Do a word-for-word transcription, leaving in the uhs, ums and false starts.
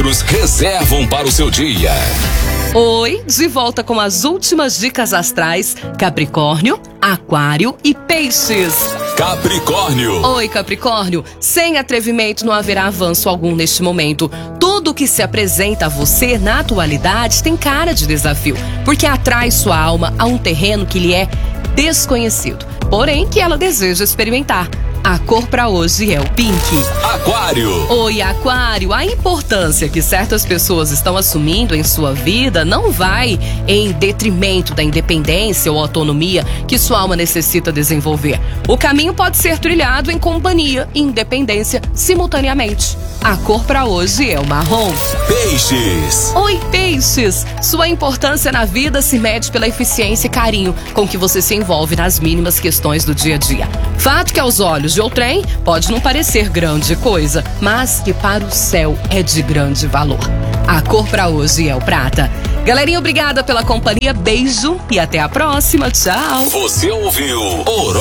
astros reservam para o seu dia. Oi, de volta com as últimas dicas astrais: Capricórnio, Aquário e Peixes. Capricórnio. Oi, Capricórnio. Sem atrevimento não haverá avanço algum neste momento. Tudo que se apresenta a você na atualidade tem cara de desafio, porque atrai sua alma a um terreno que lhe é desconhecido, porém que ela deseja experimentar. A cor para hoje é o pink. Aquário. Oi, Aquário. A importância que certas pessoas estão assumindo em sua vida não vai em detrimento da independência ou autonomia que sua alma necessita desenvolver. O caminho pode ser trilhado em companhia e independência simultaneamente. A cor para hoje é o marrom. Peixes. Oi, Peixes. Sua importância na vida se mede pela eficiência e carinho com que você se envolve nas mínimas questões do dia a dia. Fato que aos olhos de outrem pode não parecer grande coisa, mas que para o céu é de grande valor. A cor para hoje é o prata. Galerinha, obrigada pela companhia, beijo e até a próxima. Tchau. Você ouviu